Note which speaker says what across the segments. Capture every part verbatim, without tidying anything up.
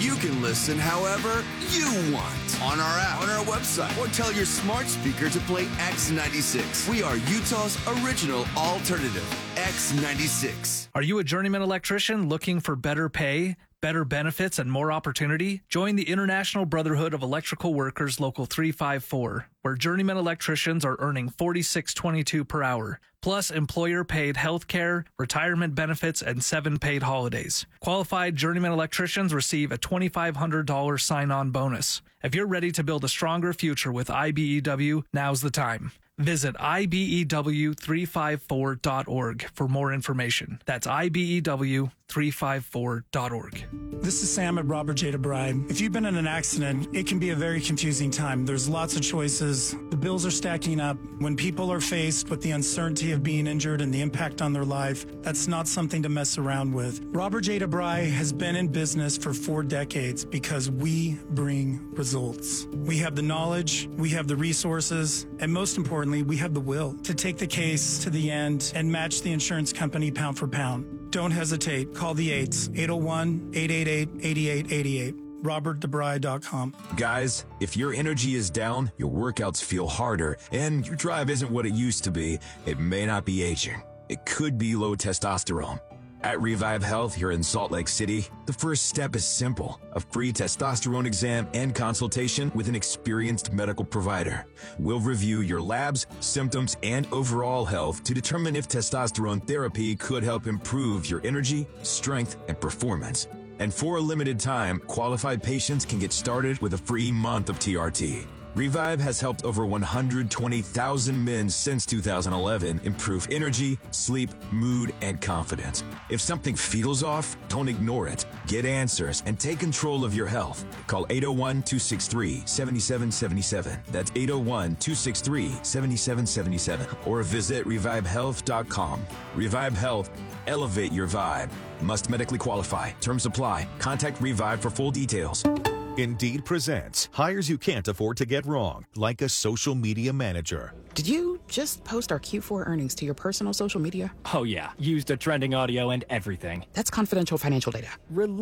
Speaker 1: You can listen however you want on our app, on our website, or tell your smart speaker to play X ninety-six. We are Utah's original alternative, X ninety-six.
Speaker 2: Are you a journeyman electrician looking for better pay, better benefits, and more opportunity? Join the International Brotherhood of Electrical Workers Local three five four, where journeyman electricians are earning forty-six twenty-two per hour, plus employer-paid health care, retirement benefits, and seven paid holidays. Qualified journeyman electricians receive a twenty-five hundred dollars sign-on bonus. If you're ready to build a stronger future with I B E W, now's the time. Visit I B E W three five four dot org for more information. That's I B E W three five four dot org.
Speaker 3: This is Sam at Robert J. DeBry. If you've been in an accident, it can be a very confusing time. There's lots of choices. The bills are stacking up. When people are faced with the uncertainty of being injured and the impact on their life, that's not something to mess around with. Robert J. DeBry has been in business for four decades because we bring results. We have the knowledge, we have the resources, and most importantly, we have the will to take the case to the end and match the insurance company pound for pound. Don't hesitate. Call the eights, eight oh one, eight eight eight, eight eight eight eight. robert debry dot com.
Speaker 4: Guys, if your energy is down, your workouts feel harder, and your drive isn't what it used to be, it may not be aging. It could be low testosterone. At Revive Health here in Salt Lake City, the first step is simple: a free testosterone exam and consultation with an experienced medical provider. We'll review your labs, symptoms, and overall health to determine if testosterone therapy could help improve your energy, strength, and performance. And for a limited time, qualified patients can get started with a free month of T R T. Revive has helped over one hundred twenty thousand men since two thousand eleven improve energy, sleep, mood, and confidence. If something feels off, don't ignore it. Get answers and take control of your health. Call eight oh one, two six three, seven seven seven seven. That's eight oh one, two six three, seven seven seven seven. Or visit revive health dot com. Revive Health. Elevate your vibe. Must medically qualify. Terms apply. Contact Revive for full details.
Speaker 5: Indeed presents hires you can't afford to get wrong, like a social media manager.
Speaker 6: Did you just post our Q four earnings to your personal social media?
Speaker 7: Oh yeah, used a trending audio and everything.
Speaker 6: That's confidential financial data.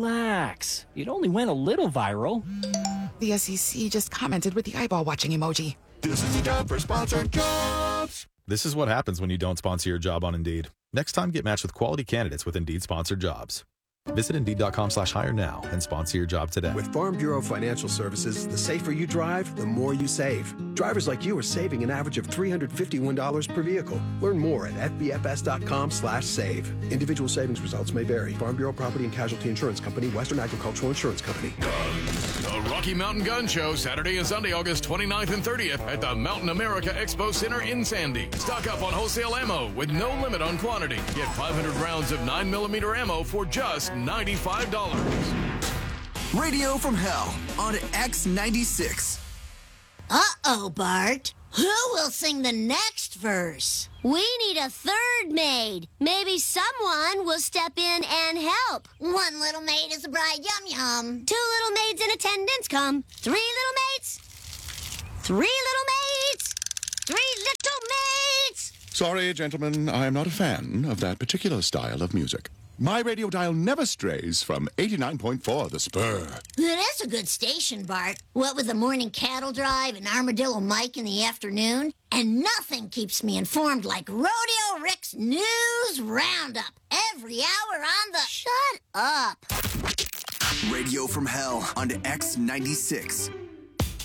Speaker 7: Relax. It only went a little viral.
Speaker 6: The S E C just commented with the eyeball watching emoji.
Speaker 8: This is the job for sponsored jobs.
Speaker 5: This is what happens when you don't sponsor your job on Indeed. Next time, get matched with quality candidates with Indeed sponsored jobs. Visit Indeed.com slash hire now and sponsor your job today.
Speaker 9: With Farm Bureau Financial Services, the safer you drive, the more you save. Drivers like you are saving an average of three hundred fifty-one dollars per vehicle. Learn more at F B F S dot com slash save. Individual savings results may vary. Farm Bureau Property and Casualty Insurance Company, Western Agricultural Insurance Company.
Speaker 10: The Rocky Mountain Gun Show, Saturday and Sunday, August twenty-ninth and thirtieth at the Mountain America Expo Center in Sandy. Stock up on wholesale ammo with no limit on quantity. Get five hundred rounds of nine millimeter ammo for just ninety-five dollars.
Speaker 1: Radio from Hell on X ninety-six.
Speaker 11: Uh-oh, Bart. Who will sing the next verse? We need a third maid. Maybe someone will step in and help. One little maid is a bride, yum yum. Two little maids in attendance come. Three little maids. Three little maids. Three little maids.
Speaker 8: Sorry, gentlemen, I am not a fan of that particular style of music. My radio dial never strays from eighty-nine point four The Spur.
Speaker 11: That's a good station, Bart. What with the morning cattle drive and Armadillo Mike in the afternoon. And nothing keeps me informed like Rodeo Rick's News Roundup. Every hour on the... Shut up.
Speaker 1: Radio from Hell on X ninety-six.